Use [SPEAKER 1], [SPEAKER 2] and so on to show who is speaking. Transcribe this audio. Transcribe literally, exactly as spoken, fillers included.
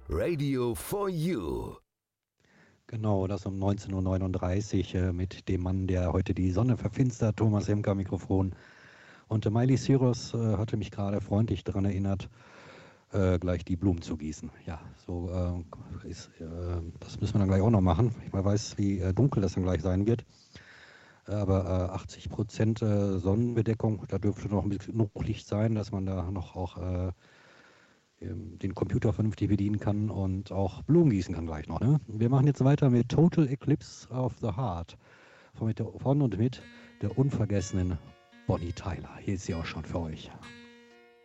[SPEAKER 1] Radio for You.
[SPEAKER 2] Genau, das um neunzehn Uhr neununddreißig äh, mit dem Mann, der heute die Sonne verfinstert, Thomas Hemker Mikrofon. Und äh, Miley Cyrus äh, hatte mich gerade freundlich daran erinnert, äh, gleich die Blumen zu gießen. Ja, so äh, ist, äh, das müssen wir dann gleich auch noch machen. Ich mal weiß, wie äh, dunkel das dann gleich sein wird. Aber äh, achtzig Prozent äh, Sonnenbedeckung, da dürfte noch ein bisschen genug Licht sein, dass man da noch auch äh, den Computer vernünftig bedienen kann und auch Blumen gießen kann gleich noch. Ne? Wir machen jetzt weiter mit Total Eclipse of the Heart von, mit der, von und mit der unvergessenen Bonnie Tyler. Hier ist sie auch schon für euch.